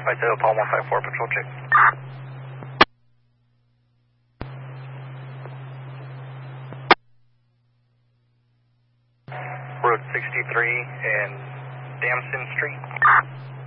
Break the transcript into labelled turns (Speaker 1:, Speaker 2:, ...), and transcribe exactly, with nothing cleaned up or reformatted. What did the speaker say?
Speaker 1: Right there, Palm one five four, patrol check. Road sixty-three and Damson Street.